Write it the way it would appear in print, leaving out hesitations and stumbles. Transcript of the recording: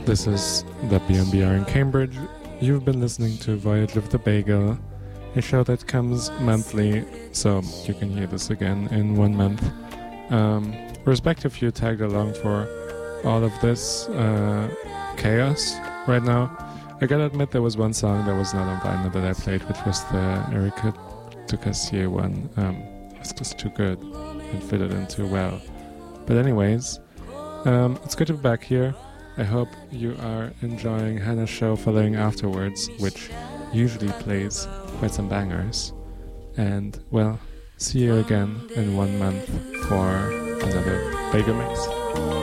This is the BMBR in Cambridge. You've been listening to Voyage of the Bagel, a show that comes monthly, so you can hear this again in 1 month. Respect if you tagged along for all of this chaos right now. I gotta admit there was one song that was not on vinyl that I played, which was the Erika Ducassier one. It's just too good and fitted in too well. But anyways, it's good to be back here. I hope you are enjoying Hannah's show following afterwards, which usually plays quite some bangers. And, well, see you again in 1 month for another Bagel Mix.